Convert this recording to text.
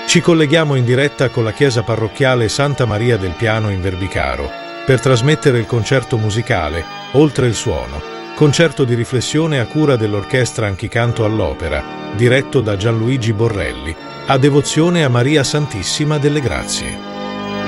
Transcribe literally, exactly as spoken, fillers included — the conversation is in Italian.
Ci colleghiamo in diretta con la chiesa parrocchiale Santa Maria del Piano in Verbicaro per trasmettere il concerto musicale Oltre il suono, concerto di riflessione a cura dell'Orchestra Anchicanto all'Opera, diretto da Gianluigi Borrelli, a devozione a Maria Santissima delle Grazie.